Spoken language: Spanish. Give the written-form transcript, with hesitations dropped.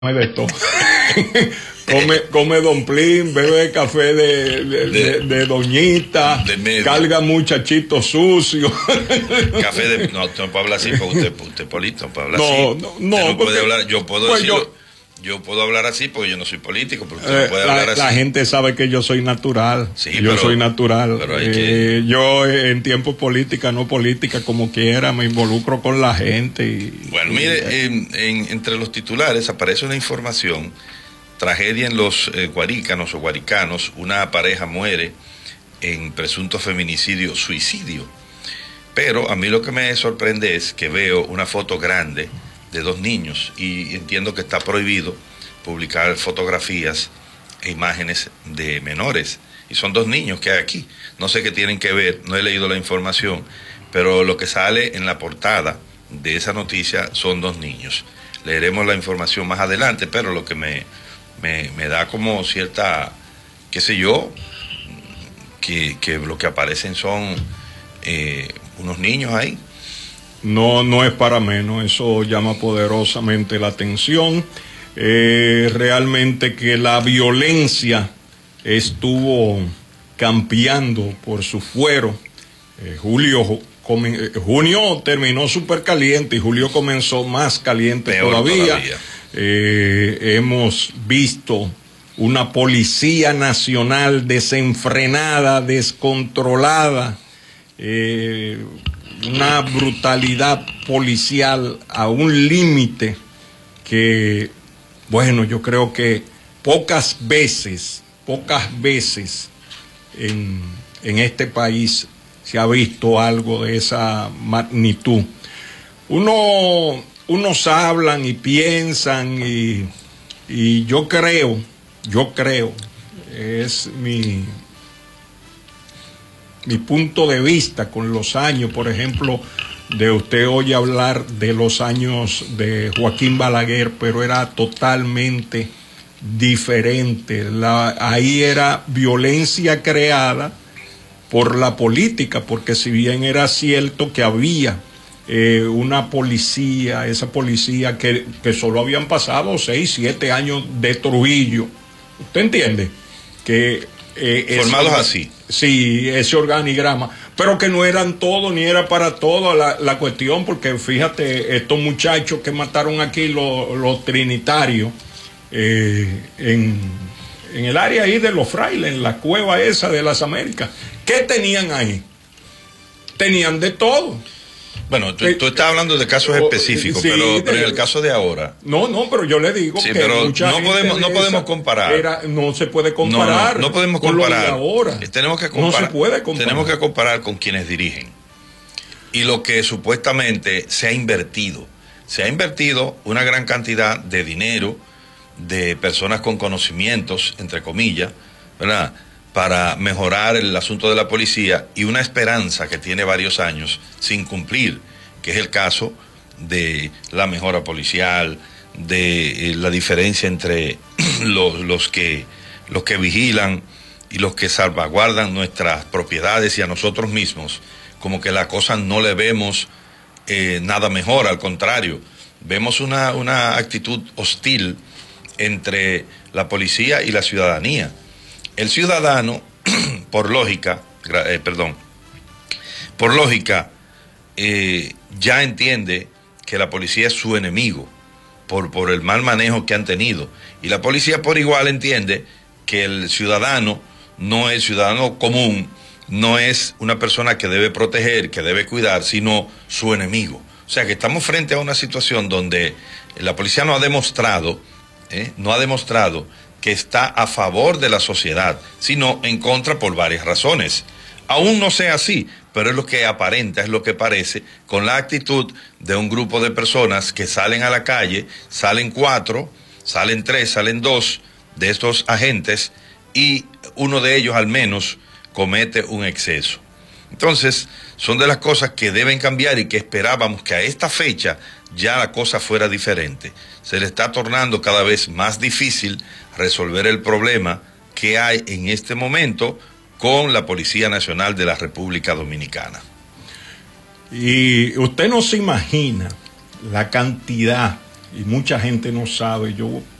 de todo. come domplín, bebe café de doñita, carga muchachitos sucios. Café de... No, no puedo hablar así, porque usted político, no puede hablar así. No puede hablar, yo puedo pues decirlo. Yo puedo hablar así porque yo no soy político, pero usted no puede hablar así. La gente sabe que yo soy natural. Sí, yo soy natural. Pero yo en tiempo política, no política, como quiera, me involucro con la gente. Bueno, mire, entre los titulares aparece una información: tragedia en los Guarícanos o Guaricanos, una pareja muere en presunto feminicidio, suicidio. Pero a mí lo que me sorprende es que veo una foto grande de dos niños y entiendo que está prohibido publicar fotografías e imágenes de menores, y son dos niños que hay aquí. No sé qué tienen que ver, no he leído la información, pero lo que sale en la portada de esa noticia son dos niños. Leeremos la información más adelante, pero lo que me da como cierta, qué sé yo, que lo que aparecen son unos niños ahí. No es para menos, eso llama poderosamente la atención. Realmente que la violencia estuvo campeando por su fuero. Junio terminó súper caliente y julio comenzó más caliente todavía. Hemos visto una policía nacional desenfrenada, descontrolada, una brutalidad policial a un límite que, bueno, yo creo que pocas veces en este país se ha visto algo de esa magnitud. Unos hablan y piensan y yo creo, es mi punto de vista con los años. Por ejemplo, de usted oye hablar de los años de Joaquín Balaguer, pero era totalmente diferente. Ahí era violencia creada por la política, porque si bien era cierto que había una policía, esa policía que solo habían pasado 6, 7 años de Trujillo, ¿usted entiende? Que formados así. Sí, ese organigrama, pero que no eran todos, ni era para todo la cuestión, porque fíjate, estos muchachos que mataron aquí, los trinitarios, en el área ahí de los frailes, en la cueva esa de las Américas, ¿qué tenían ahí? Tenían de todo. Bueno, tú estás hablando de casos específicos, sí, pero en el caso de ahora. No, pero yo le digo sí, que pero no podemos comparar. No se puede comparar. No podemos comparar. Con lo de ahora. Tenemos que comparar. No se puede comparar. Tenemos que comparar con quienes dirigen. Y lo que supuestamente se ha invertido. Se ha invertido una gran cantidad de dinero, de personas con conocimientos, entre comillas, ¿verdad?, para mejorar el asunto de la policía, y una esperanza que tiene varios años sin cumplir, que es el caso de la mejora policial, de la diferencia entre los que vigilan y los que salvaguardan nuestras propiedades y a nosotros mismos. Como que la cosa no le vemos nada mejor, al contrario, vemos una actitud hostil entre la policía y la ciudadanía. El ciudadano, por lógica, ya entiende que la policía es su enemigo por el mal manejo que han tenido. Y la policía por igual entiende que el ciudadano no es ciudadano común, no es una persona que debe proteger, que debe cuidar, sino su enemigo. O sea que estamos frente a una situación donde la policía no ha demostrado que está a favor de la sociedad, sino en contra por varias razones. Aún no sea así, pero es lo que aparenta, es lo que parece, con la actitud de un grupo de personas que salen a la calle, salen 4, salen 3, salen 2 de estos agentes, y uno de ellos al menos comete un exceso. Entonces, son de las cosas que deben cambiar y que esperábamos que a esta fecha ya la cosa fuera diferente. Se le está tornando cada vez más difícil resolver el problema que hay en este momento con la Policía Nacional de la República Dominicana. Y usted no se imagina la cantidad y mucha gente no sabe. Yo